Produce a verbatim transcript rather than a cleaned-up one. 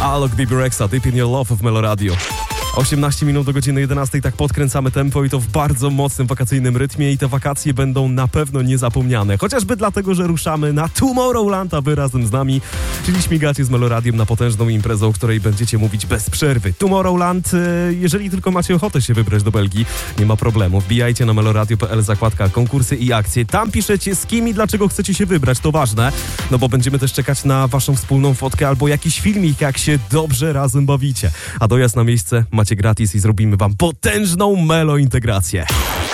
Alok, Baby Rexha, Deep in Your Love w Melo Radio. osiemnaście minut do godziny jedenastej, tak podkręcamy tempo i to w bardzo mocnym wakacyjnym rytmie i te wakacje będą na pewno niezapomniane. Chociażby dlatego, że ruszamy na Tomorrowland, a wy razem z nami, czyli śmigacie z Meloradiem na potężną imprezę, o której będziecie mówić bez przerwy. Tomorrowland, jeżeli tylko macie ochotę się wybrać do Belgii, nie ma problemu. Wbijajcie na meloradio kropka p l, zakładka konkursy i akcje. Tam piszecie z kim i dlaczego chcecie się wybrać, to ważne, no bo będziemy też czekać na waszą wspólną fotkę albo jakiś filmik, jak się dobrze razem bawicie. A dojazd na miejsce macie gratis i zrobimy wam potężną melo integrację.